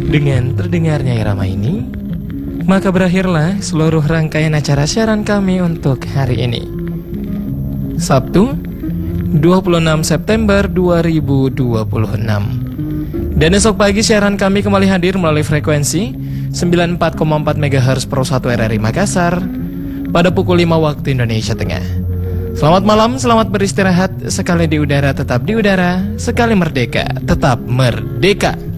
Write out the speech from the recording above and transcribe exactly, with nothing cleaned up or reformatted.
Dengan terdengarnya irama ini, maka berakhirlah seluruh rangkaian acara siaran kami untuk hari ini, Sabtu dua puluh enam September dua ribu dua puluh enam. Dan esok pagi siaran kami kembali hadir melalui frekuensi sembilan puluh empat koma empat megahertz Pro satu R R I Makassar pada pukul lima waktu Indonesia Tengah. Selamat malam, selamat beristirahat. Sekali di udara tetap di udara, sekali merdeka tetap merdeka.